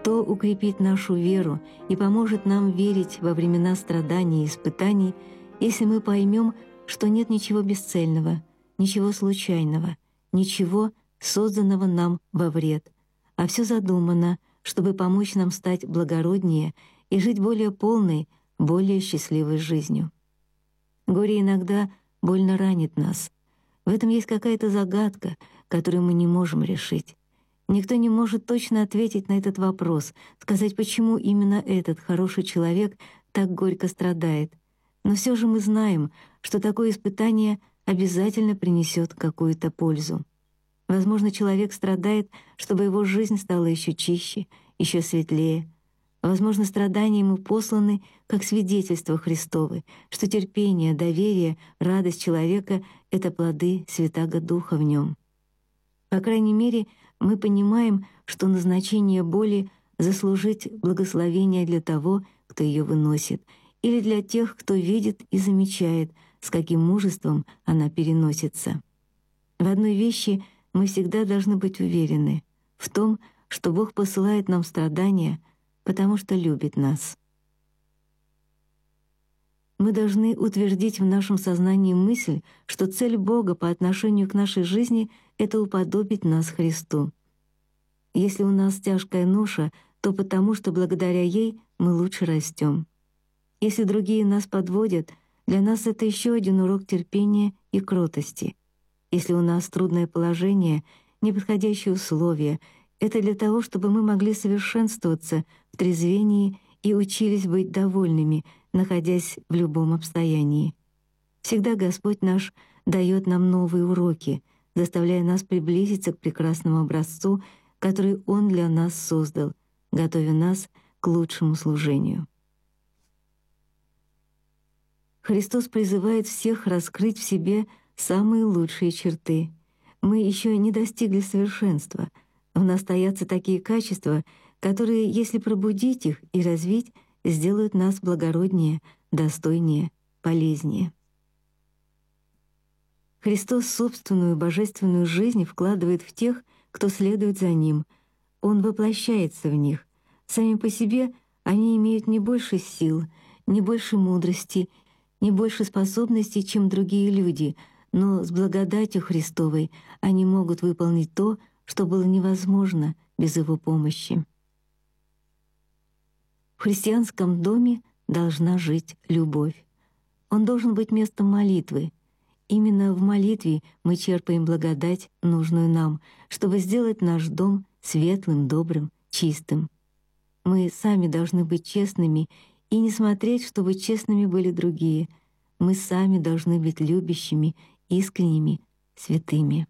Кто укрепит нашу веру и поможет нам верить во времена страданий и испытаний, если мы поймем, что нет ничего бесцельного, ничего случайного, ничего, созданного нам во вред, а все задумано, чтобы помочь нам стать благороднее и жить более полной, более счастливой жизнью. Горе иногда больно ранит нас. В этом есть какая-то загадка, которую мы не можем решить. Никто не может точно ответить на этот вопрос, сказать, почему именно этот хороший человек так горько страдает. Но все же мы знаем, что такое испытание обязательно принесет какую-то пользу. Возможно, человек страдает, чтобы его жизнь стала еще чище, еще светлее. Возможно, страдания ему посланы как свидетельство Христовы, что терпение, доверие, радость человека — это плоды Святаго Духа в нем. По крайней мере, мы понимаем, что назначение боли — заслужить благословение для того, кто ее выносит, или для тех, кто видит и замечает, с каким мужеством она переносится. В одной вещи мы всегда должны быть уверены — в том, что Бог посылает нам страдания, потому что любит нас. Мы должны утвердить в нашем сознании мысль, что цель Бога по отношению к нашей жизни — это уподобить нас Христу. Если у нас тяжкая ноша, то потому, что благодаря ей мы лучше растем. Если другие нас подводят, для нас это еще один урок терпения и кротости. Если у нас трудное положение, неподходящие условия, это для того, чтобы мы могли совершенствоваться в трезвении и учились быть довольными, находясь в любом обстоянии. Всегда Господь наш дает нам новые уроки, заставляя нас приблизиться к прекрасному образцу, который Он для нас создал, готовя нас к лучшему служению. Христос призывает всех раскрыть в себе самые лучшие черты. Мы еще не достигли совершенства. В нас таятся такие качества, которые, если пробудить их и развить, сделают нас благороднее, достойнее, полезнее. Христос собственную божественную жизнь вкладывает в тех, кто следует за Ним. Он воплощается в них. Сами по себе они имеют не больше сил, не больше мудрости, не больше способностей, чем другие люди, но с благодатью Христовой они могут выполнить то, что было невозможно без Его помощи. В христианском доме должна жить любовь. Он должен быть местом молитвы. Именно в молитве мы черпаем благодать, нужную нам, чтобы сделать наш дом светлым, добрым, чистым. Мы сами должны быть честными и не смотреть, чтобы честными были другие. Мы сами должны быть любящими, искренними, святыми.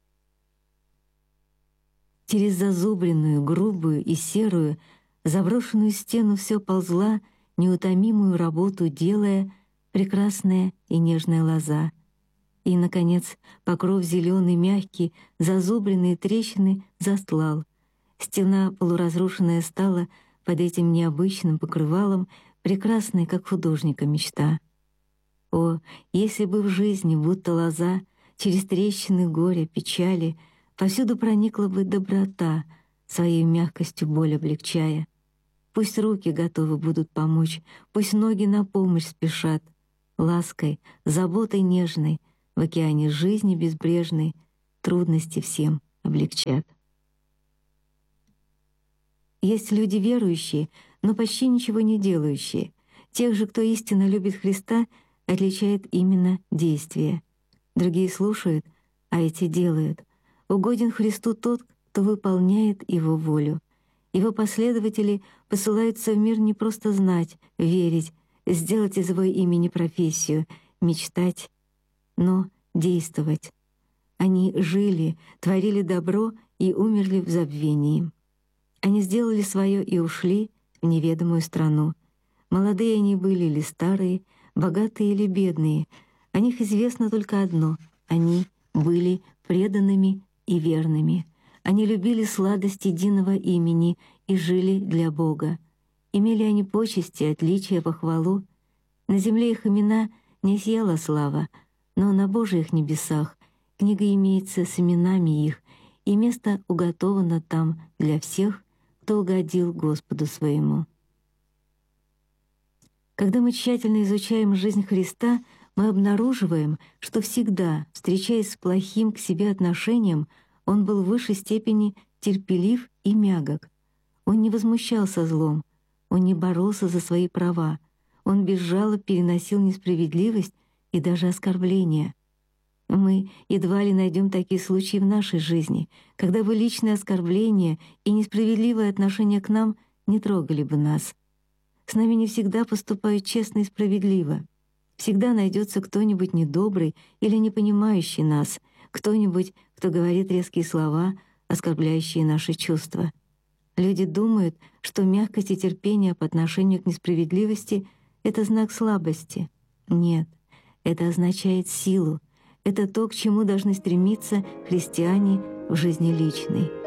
Через зазубренную, грубую и серую, заброшенную стену все ползла, неутомимую работу делая, прекрасная и нежная лоза. И, наконец, покров зеленый, мягкий, зазубренные трещины застлал. Стена полуразрушенная стала под этим необычным покрывалом, прекрасной, как художника мечта. О, если бы в жизни, будто лоза, через трещины горя, печали, повсюду проникла бы доброта, своей мягкостью боль облегчая. Пусть руки готовы будут помочь, пусть ноги на помощь спешат, лаской, заботой нежной, в океане жизни безбрежной трудности всем облегчат. Есть люди верующие, но почти ничего не делающие. Тех же, кто истинно любит Христа, отличает именно действие. Другие слушают, а эти делают. Угоден Христу тот, кто выполняет Его волю. Его последователи посылаются в мир не просто знать, верить, сделать из Его имени профессию, мечтать, но действовать. Они жили, творили добро и умерли в забвении. Они сделали свое и ушли в неведомую страну. Молодые они были или старые, богатые или бедные. О них известно только одно — они были преданными и верными. Они любили сладость единого имени и жили для Бога. Имели они почести, отличия, похвалу. На земле их имена не сияла слава, но на Божьих небесах книга имеется с именами их, и место уготовано там для всех, кто угодил Господу своему. Когда мы тщательно изучаем жизнь Христа, мы обнаруживаем, что всегда, встречаясь с плохим к себе отношением, Он был в высшей степени терпелив и мягок. Он не возмущался злом, Он не боролся за свои права, Он без жалоб переносил несправедливость и даже оскорбления. Мы едва ли найдем такие случаи в нашей жизни, когда бы личные оскорбления и несправедливое отношение к нам не трогали бы нас. С нами не всегда поступают честно и справедливо. Всегда найдется кто-нибудь недобрый или не понимающий нас, кто-нибудь, кто говорит резкие слова, оскорбляющие наши чувства. Люди думают, что мягкость и терпение по отношению к несправедливости — это знак слабости. Нет, это означает силу. Это то, к чему должны стремиться христиане в жизни личной.